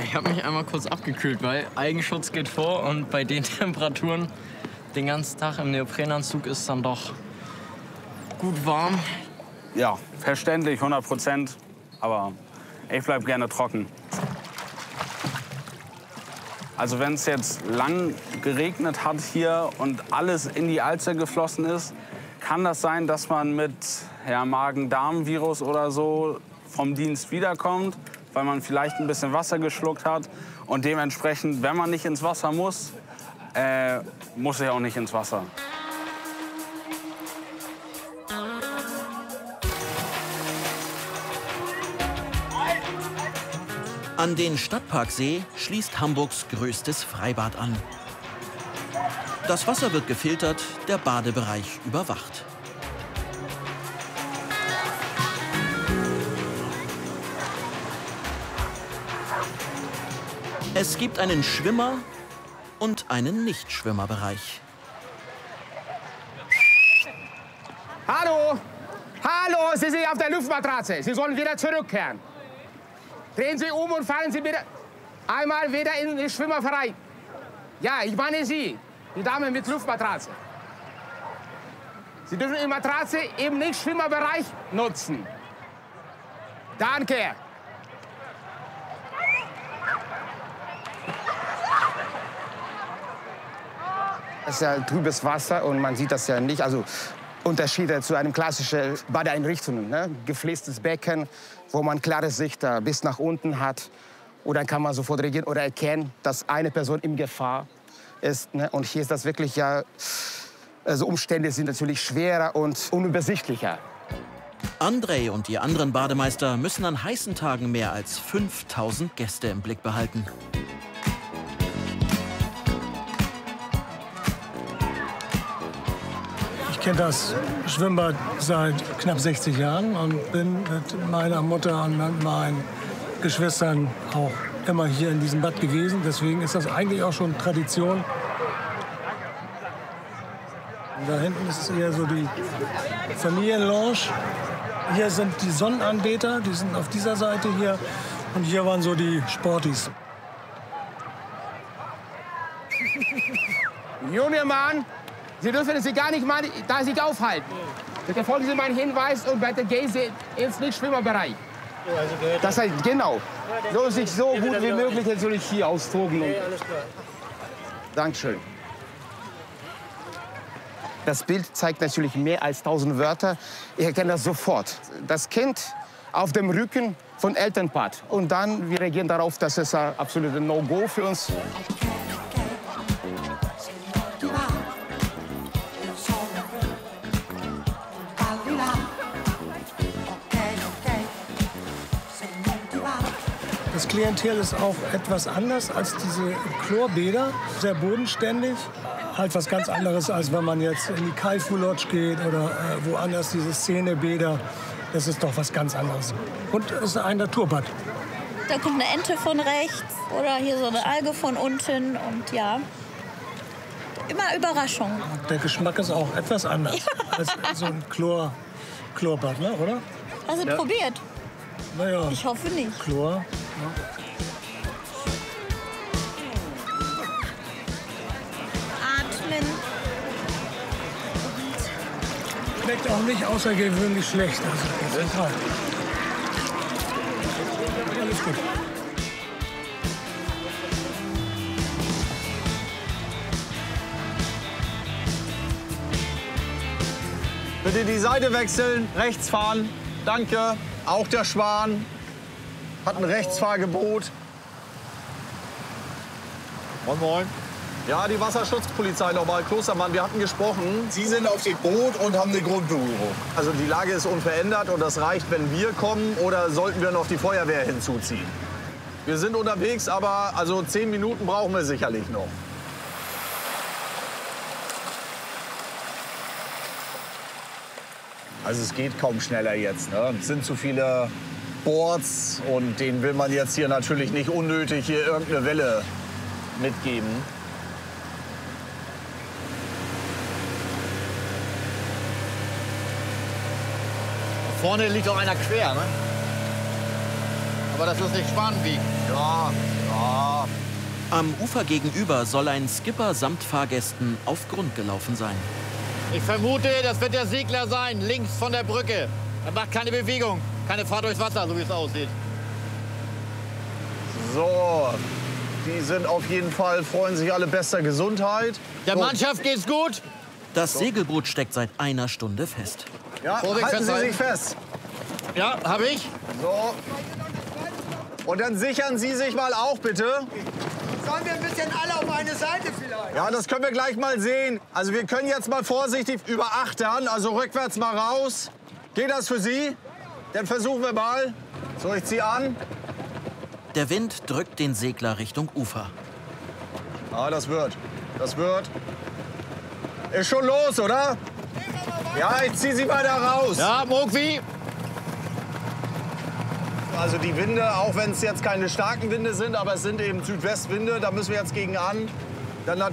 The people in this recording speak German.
Ich habe mich einmal kurz abgekühlt, weil Eigenschutz geht vor und bei den Temperaturen den ganzen Tag im Neoprenanzug ist dann doch gut warm. Ja, verständlich, 100%. Aber ich bleib gerne trocken. Also wenn es jetzt lang geregnet hat hier und alles in die Alster geflossen ist, kann das sein, dass man mit Magen-Darm-Virus oder so vom Dienst wiederkommt, weil man vielleicht ein bisschen Wasser geschluckt hat. Und dementsprechend, wenn man nicht ins Wasser muss, muss ich auch nicht ins Wasser. An den Stadtparksee schließt Hamburgs größtes Freibad an. Das Wasser wird gefiltert, der Badebereich überwacht. Es gibt einen Schwimmer- und einen Nichtschwimmerbereich. Hallo! Hallo, Sie sind auf der Luftmatratze. Sie sollen wieder zurückkehren. Drehen Sie um und fahren Sie bitte einmal wieder in den Schwimmerverein. Ja, ich meine Sie, die Dame mit Luftmatratze. Sie dürfen die Matratze im Nicht-Schwimmerbereich nutzen. Danke. Es ist ja trübes Wasser und man sieht das ja nicht. Also Unterschiede zu einem klassischen Badeeinrichtung. Ne? Gefliestes Becken, wo man klare Sicht bis nach unten hat. Und dann kann man sofort reagieren oder erkennen, dass eine Person in Gefahr ist. Ne? Und hier ist das wirklich also Umstände sind natürlich schwerer und unübersichtlicher. André und die anderen Bademeister müssen an heißen Tagen mehr als 5000 Gäste im Blick behalten. Ich kenne das Schwimmbad seit knapp 60 Jahren und bin mit meiner Mutter und mit meinen Geschwistern auch immer hier in diesem Bad gewesen. Deswegen ist das eigentlich auch schon Tradition. Und da hinten ist eher so die Familienlounge. Hier sind die Sonnenanbeter, die sind auf dieser Seite hier. Und hier waren so die Sportis. Junger Mann, Sie dürfen sich gar nicht mal da sich aufhalten. Bitte folgen Sie meinen Hinweis und bitte gehen Sie ins Nicht-Schwimmerbereich. Das heißt, genau. So sich so gut wie möglich natürlich hier austoben. Dankeschön. Das Bild zeigt natürlich mehr als 1000 Wörter. Ich erkenne das sofort. Das Kind auf dem Rücken von Elternpart. Und dann, wir reagieren darauf, das ist ein absolutes No-Go für uns. Das Klientel ist auch etwas anders als diese Chlorbäder, sehr bodenständig. Halt was ganz anderes, als wenn man jetzt in die Kaifu Lodge geht oder woanders diese Szenebäder. Das ist doch was ganz anderes. Und es ist ein Naturbad. Da kommt eine Ente von rechts oder hier so eine Alge von unten und ja, immer Überraschung. Der Geschmack ist auch etwas anders als so ein Chlorbad, ne, oder? Hast du probiert? Naja, Ich hoffe nicht. Chlor. Atmen. Schmeckt auch nicht außergewöhnlich schlecht. Also, das ist toll. Alles gut. Bitte die Seite wechseln, rechts fahren. Danke. Auch der Schwan hat ein Rechtsfahrgebot. Moin, moin. Ja, die Wasserschutzpolizei nochmal. Klostermann, wir hatten gesprochen. Sie sind auf dem Boot und haben eine Grundberührung. Also die Lage ist unverändert und das reicht, wenn wir kommen, oder sollten wir noch die Feuerwehr hinzuziehen? Wir sind unterwegs, aber also 10 Minuten brauchen wir sicherlich noch. Also es geht kaum schneller jetzt. Ne? Es sind zu viele Boards und denen will man jetzt hier natürlich nicht unnötig hier irgendeine Welle mitgeben. Vorne liegt auch einer quer, ne? Aber das ist nicht Schwanenweg. Ja, Am Ufer gegenüber soll ein Skipper samt Fahrgästen auf Grund gelaufen sein. Ich vermute, das wird der Segler sein, links von der Brücke. Er macht keine Bewegung, keine Fahrt durchs Wasser, so wie es aussieht. So, die sind auf jeden Fall, freuen sich alle bester Gesundheit. Der Mannschaft geht's gut. Das Segelboot steckt seit einer Stunde fest. Ja, Vorsicht, halten Sie festhalten. sich fest. Ja, habe ich. So. Und dann sichern Sie sich mal auch, bitte. Sollen wir ein bisschen alle auf eine Seite vielleicht? Ja, das können wir gleich mal sehen. Also wir können jetzt mal vorsichtig überachtern, also rückwärts mal raus. Geht das für Sie? Dann versuchen wir mal. So, ich ziehe an. Der Wind drückt den Segler Richtung Ufer. Ah, das wird. Das wird. Ist schon los, oder? Ja, ich ziehe Sie mal da raus. Ja, Mogwi. Also die Winde, auch wenn es jetzt keine starken Winde sind, aber es sind eben Südwestwinde, da müssen wir jetzt gegen an. Dann